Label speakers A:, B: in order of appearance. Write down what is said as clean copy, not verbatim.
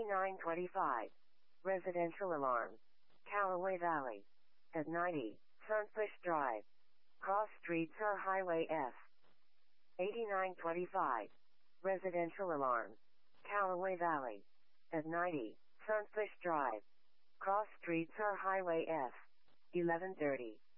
A: 8925. Residential alarm. Callaway Valley. At 90, Sunfish Drive. Cross Streets or Highway F. 8925. Residential alarm. Callaway Valley. At 90, Sunfish Drive. Cross Streets or Highway F. 1130.